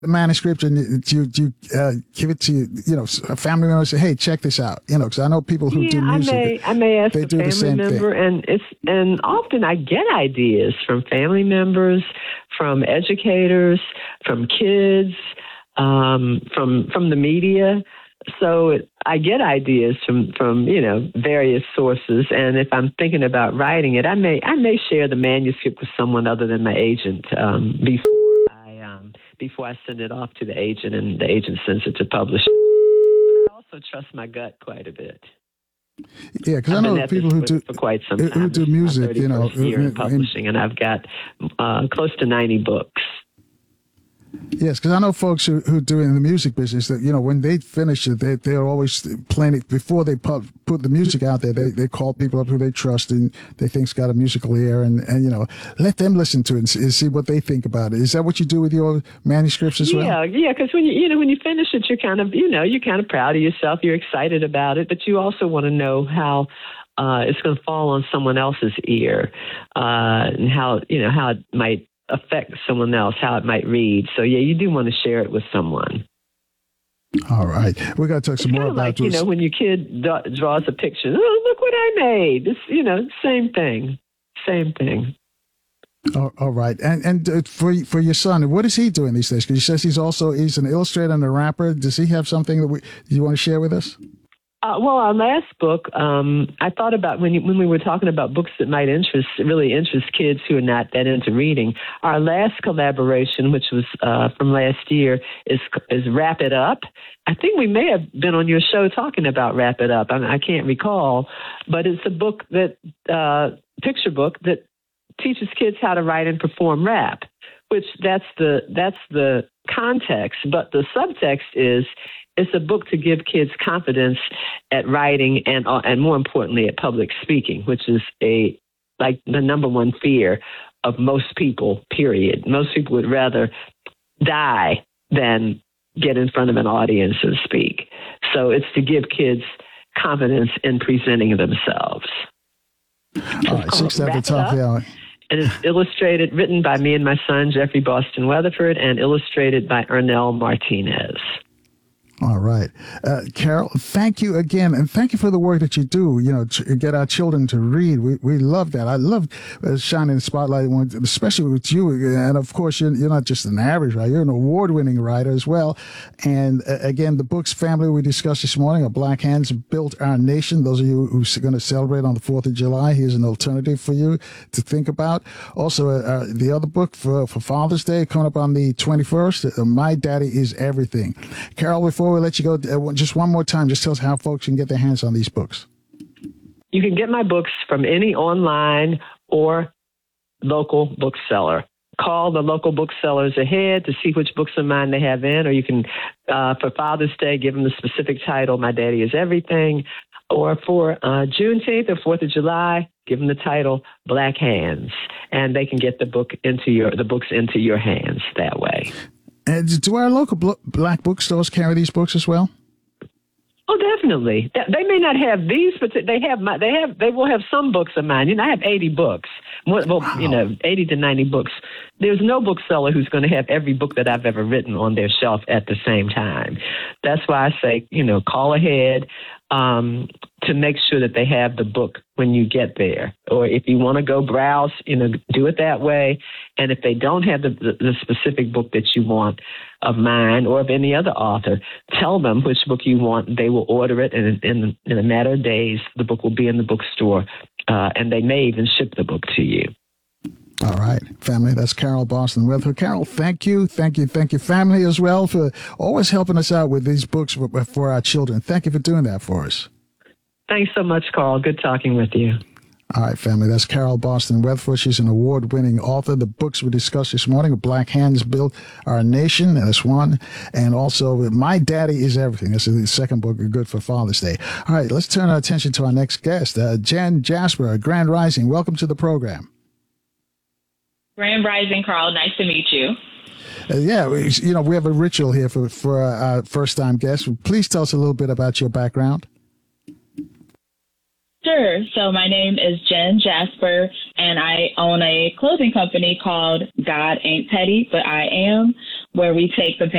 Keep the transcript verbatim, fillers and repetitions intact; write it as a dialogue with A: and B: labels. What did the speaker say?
A: the manuscript and you you uh, give it to you know a family member and say, hey, check this out, you know, because I know people who
B: yeah,
A: do music.
B: I may I may ask
A: they
B: a
A: do
B: family
A: the same
B: member,
A: thing.
B: and it's and often I get ideas from family members, from educators, from kids, um, from from the media. So I get ideas from, from you know various sources, and if I'm thinking about writing it, I may I may share the manuscript with someone other than my agent um, before I um, before I send it off to the agent, and the agent sends it to publishers. But I also trust my gut quite a bit.
A: Yeah, because I know people who
B: for,
A: do
B: for quite some time.
A: who do music, you know,
B: year in publishing, and I've got uh, close to ninety books.
A: Yes, because I know folks who, who do in the music business that, you know, when they finish it, they, they're always playing it before they put, put the music out there. They they call people up who they trust and they think's got a musical ear and, and, you know, let them listen to it and see, see what they think about it. Is that what you do with your manuscripts as
B: yeah,
A: well?
B: Yeah, yeah, because when you, you know, when you finish it, you're kind of, you know, you're kind of proud of yourself. You're excited about it, but you also want to know how uh, it's going to fall on someone else's ear uh, and how, you know, how it might affect someone else, how it might read. So yeah, you do want to share it with someone.
A: All right, we got to talk some
B: it's
A: more about
B: like,
A: this.
B: You know, when your kid d- draws a picture, oh, look what I made. It's, you know, same thing, same thing.
A: Oh, all right, and and uh, for for your son, what is he doing these days? Because he says he's also he's an illustrator and a rapper. Does he have something that we, you want to share with us?
B: Uh, well, our last book, um, I thought about when you, when we were talking about books that might interest, really interest kids who are not that into reading. Our last collaboration, which was uh, from last year, is is Wrap It Up. I think we may have been on your show talking about Wrap It Up. I, mean, I can't recall, but it's a book that uh, picture book that teaches kids how to write and perform rap. Which that's the that's the context, but the subtext is. It's a book to give kids confidence at writing and uh, and more importantly at public speaking, which is a like the number one fear of most people, period. Most people would rather die than get in front of an audience and speak. So it's to give kids confidence in presenting themselves.
A: All right, six at the top of the hour.
B: And it's illustrated, written by me and my son, Jeffrey Boston Weatherford, and illustrated by Ernell Martinez.
A: All right. Uh, Carol, thank you again. And thank you for the work that you do, you know, to get our children to read. We we love that. I love uh, shining the spotlight, especially with you. And of course, you're, you're not just an average writer, you're an award-winning writer as well. And uh, again, the book's family we discussed this morning, A Black Hands Built Our Nation. Those of you who are going to celebrate on the fourth of July, here's an alternative for you to think about. Also, uh, the other book for, for Father's Day coming up on the twenty-first, uh, My Daddy is Everything. Carol, before we let you go, uh, just one more time, just tell us how folks can get their hands on these books.
B: You can get my books from any online or local bookseller. Call the local booksellers ahead to see which books of mine they have in, or you can, uh, for Father's Day, give them the specific title, My Daddy is Everything, or for uh, Juneteenth or fourth of July, give them the title, Black Hands, and they can get the book into your the books into your hands that way.
A: And do our local bl- black bookstores carry these books as well?
B: Oh, definitely. They may not have these, but they have my. They have. They will have some books of mine. You know, I have eighty books. Well,
A: Wow.
B: you know, eighty to ninety books. There's no bookseller who's going to have every book that I've ever written on their shelf at the same time. That's why I say, you know, call ahead um, to make sure that they have the book when you get there. Or if you want to go browse, you know, do it that way. And if they don't have the, the, the specific book that you want of mine or of any other author, tell them which book you want. They will order it, and in, in a matter of days, the book will be in the bookstore, uh, and they may even ship the book to you.
A: All right, family, that's Carol Boston Weatherford. Carol, thank you, thank you, thank you, family, as well, for always helping us out with these books for, for our children. Thank you for doing that for us.
B: Thanks so much, Carl. Good talking with you.
A: All right, family, that's Carol Boston Weatherford. She's an award-winning author. The books we discussed this morning, Black Hands Built Our Nation, that's one. And also, My Daddy is Everything. This is the second book, good for Father's Day. All right, let's turn our attention to our next guest, uh, Jen Jasper, Grand Rising. Welcome to the program.
C: Grand Rising, Carl. Nice to meet you.
A: Uh, yeah, we, you know, we have a ritual here for, for our first-time guests. Please tell us a little bit about your background.
C: Sure. So my name is Jen Jasper, and I own a clothing company called God Ain't Petty, But I Am. where we take the